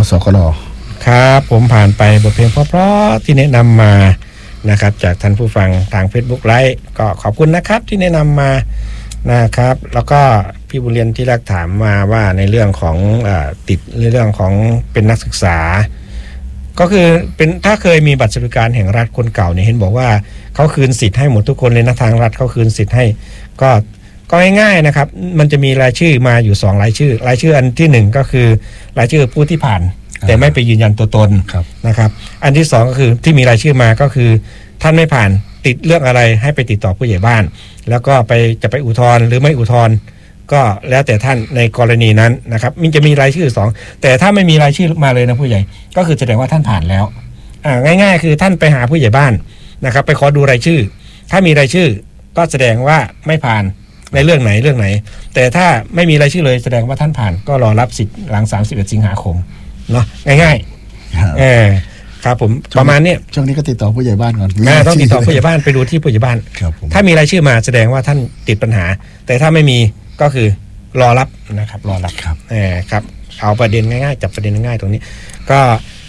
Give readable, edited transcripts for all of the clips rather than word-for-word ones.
สกล. ครับผมผ่านไปบทเพลงเพราะๆที่แนะนำมานะครับจากท่านผู้ฟังทาง Facebook ไลฟ์ก็ขอบคุณนะครับที่แนะนำมานะครับแล้วก็พี่บุญเรียนที่รักถามมาว่าในเรื่องของติดในเรื่องของเป็นนักศึกษาก็คือเป็นถ้าเคยมีบัตรสวัสดิการแห่งรัฐคนเก่าเนี่ยเห็นบอกว่าเขาคืนสิทธิ์ให้หมดทุกคนเลยนะทางรัฐเขาคืนสิทธิ์ให้ก็ง่ายๆนะครับมันจะมีรายชื่อมาอยู่2รายชื่ออันที่1ก็คือรายชื่อผู้ที่ผ่านแต่ไม่ไปยืนยันตัวตนนะครับอันที่2ก็คือที่มีรายชื่อมาก็คือท่านไม่ผ่านติดเรื่องอะไรให้ไปติดต่อผู้ใหญ่บ้านแล้วก็จะไปอุทธรณ์หรือไม่อุทธรณ์ก็แล้วแต่ท่านในกรณีนั้นนะครับมันจะมีรายชื่อ2แต่ถ้าไม่มีรายชื่อมาเลยนะผู้ใหญ่ก็คือแสดงว่าท่านผ่านแล้วง่ายๆคือท่านไปหาผู้ใหญ่บ้านนะครับไปขอดูรายชื่อถ้ามีรายชื่อก็แสดงว่าไม่ผ่านในเรื่องไหนแต่ถ้าไม่มีรายชื่อเลยแสดงว่าท่านผ่านก็รอรับสิทธิ์หลัง31สิงหาคมเนาะง่ายๆครับผมประมาณนี้ช่วงนี้ก็ติดต่อผู้ใหญ่บ้านก่อนต้องติดต่อผู้ใหญ่บ้านไปดูที่ผู้ใหญ่บ้านถ้ามีรายชื่อมาแสดงว่าท่านติดปัญหาแต่ถ้าไม่มีก็คือรอรับนะครับรอรับครับเอาประเด็นง่ายๆจับประเด็นง่ายๆตรงนี้ก็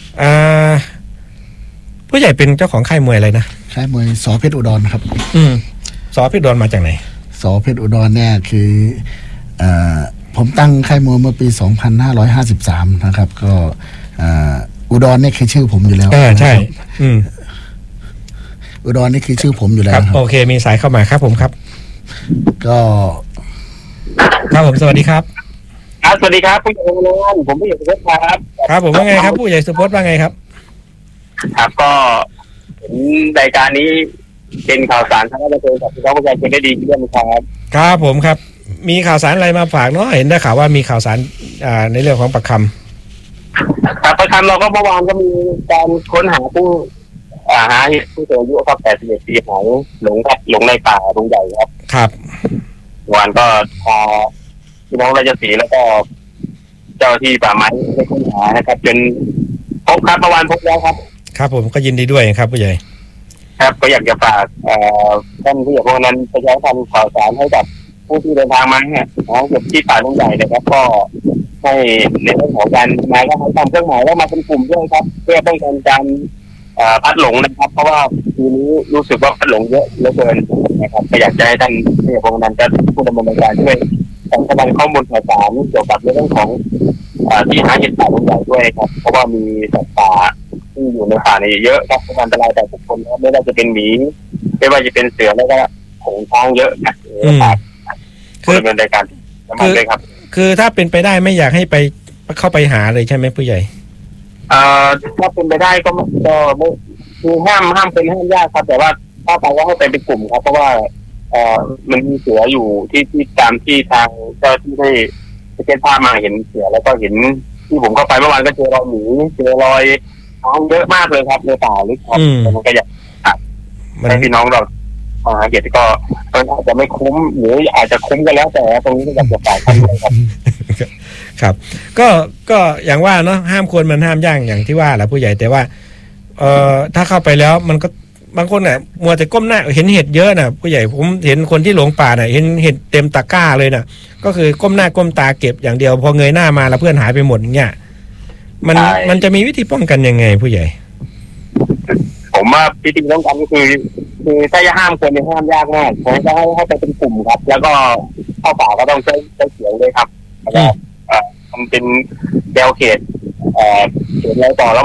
ผู้ใหญ่เป็นเจ้าของค่ายมวยอะไรนะค่ายมวยสเพชรอุดรครับสเพชรอุดรมาจากไหนสเพชรอุดรเนี่ยคือผมตั้งค่ายมวยเมื่อปี2553นะครับก็อุดรนี่คือชื่อผมอยู่แล้วใช่อุดรนี่คือชื่อผมอยู่แล้วครับโอเคมีสายเข้ามาครับผมครับก็ครับผมสวัสดีครับสวัสดีครับผู้ใหญ่นนท์ผมผู้ใหญ่สุพจน์ครับครับผมว่าไงครับผู้ใหญ่สุพจน์ว่าไงครับครับก็เห็นรายการนี้เป็นข่าวสารทางการเมืองกับพี่น้องประชาชนได้ดีเยี่ยมครับครับผมครับมีข่าวสารอะไรมาฝากเนาะเห็นได้ข่าวว่ามีข่าวสารในเรื่องของประคำครับประคำเราก็เมื่อวานก็มีการค้นหาผู้หาผู้สูงอายุครับ81 ปีหายหลงในป่าตรงใหญ่ครับวันก็พาพี่น้องราชสีห์แล้วก็เจ้าที่ป่าไม้ได้ค้นหานะครับจนพบครับเมื่อวานพบแล้วครับครับผมก็ยินดีด้วยครับผู้ใหญ่ครับก็อยากจะฝากท่านผู้ใหญ่พวกนั้นประชาสัมพันธ์ข่าวสารให้กับผู้ที่เดินทางมาเนี่ยเกี่ยวกับที่ป่าตรงใหญ่นะครับก็ให้ในเรื่องของการมาก็ให้ทำเครื่องหมายแล้วมาเป็นกลุ่มด้วยครับเพื่อป้องกันการพัดหลงนะครับเพราะว่าทีนี้รู้สึกว่าพัดหลงเยอะเหลือเกินนะครับก็อยากจะให้ท่านผู้ใหญ่พวกนั้นจะผู้ดำเนินการช่วยสร้างข้อมูลข่าวสารเกี่ยวกับเรื่องของที่หาเห็ดป่าตรงใหญ่ด้วยครับเพราะว่ามีสัตว์ป่าที่อยู่ในป่านี่เยอะครับเป็นอันตรายต่อบุคคลไม่ว่าจะเป็นหมีไม่ว่าจะเป็นเสือแล้วก็หงส์ช้างเยอะนะครับคือดำเนินการเลยครับคือถ้าเป็นไปได้ไม่อยากให้ไปเข้าไปหาเลยใช่ไหมผู้ใหญ่ถ้าเป็นไปได้ก็ไม่คือห้ามเป็นห้ามยากครับแต่ว่าถ้าไปก็ให้ไปเป็นกลุ่มครับเพราะว่ามันมีเสืออยู่ที่ตามที่ทางเจ้าที่ได้เก็บภาพมาเห็นเสือแล้วก็เห็นที่ผมเข้าไปเมื่อวานก็เจอรอยหมีเจอรอยช้างเยอะมากเลยครับในป่าลึกครับแต่มันก็อยากให้พี่น้องเราเกียรติก็อาจจะไม่คุ้มหรืออาจจะคุ้มกันแล้วแต่ตรงนี้ก็อยากจะฝากท่านด้วยครับครับก็อย่างว่าเนาะห้ามควรมันห้ามย่างอย่างที่ว่าแหละผู้ใหญ่แต่ว่าถ้าเข้าไปแล้วมันก็บางคนน่ะมัวแต่ก้มหน้าเห็นเห็ดเยอะน่ะผู้ใหญ่ผมเห็นคนที่หลงป่าน่ะเห็นเห็ดเต็มตะกร้าเลยน่ะก็คือก้มหน้าก้มตาเก็บอย่างเดียวพอเงยหน้ามาแล้วเพื่อนหายไปหมดอย่างเงี้ยมันจะมีวิธีป้องกันยังไงผู้ใหญ่ผมว่าวิธีป้องกันก็คือถ้าจะห้ามคนเนี่ยห้ามยากมากผมจะให้ไปเป็นกลุ่มครับแล้วก็เข้าป่าก็ต้องใช้เสียงด้วยครับแล้วก็มันเป็นแนวเขตเขตรอยต่อระหว่าง